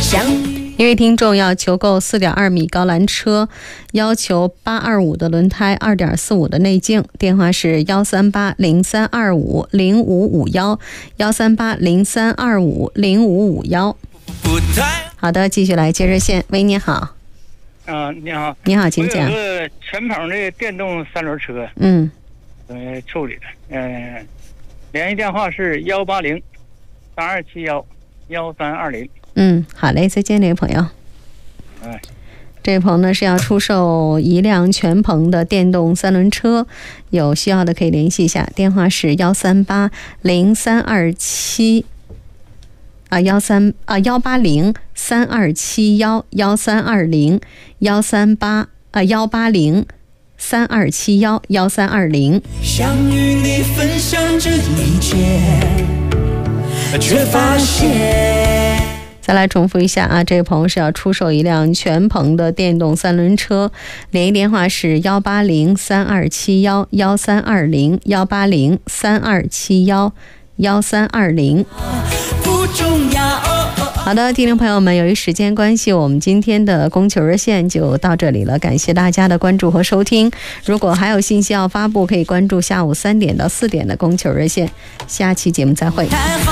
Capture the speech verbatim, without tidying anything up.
一位听众要求购 四点二米高栏车，要求八二五的轮胎， 二点四五的内径，电话是一三八零三二五零五五一， 一三八零三二五零五五一。好的，继续来接热线。喂，你好。 啊，你好。 你好，请讲。 我有个全棚的电动三轮车， 嗯， 呃，处理的，嗯、呃，联系电话是幺八零三二七幺幺三二零。 嗯，好嘞，再见，这位朋友。 哎， 这位朋友呢是要出售一辆全棚的电动三轮车，有需要的可以联系一下，电话是幺三八零三二七啊幺三啊幺八零三二七幺幺三二零幺三八啊幺八零三二七幺幺三二零。 想与你分享这一切，却发现。 再来重复一下啊，这位朋友是要出售一辆全棚的电动三轮车，联系电话是幺八零三二七幺幺三二零幺八零三二七幺幺三二零。 不重要。 好的，听众朋友们，由于时间关系，我们今天的供求热线就到这里了，感谢大家的关注和收听。如果还有信息要发布，可以关注下午三点到四点的供求热线。下期节目再会。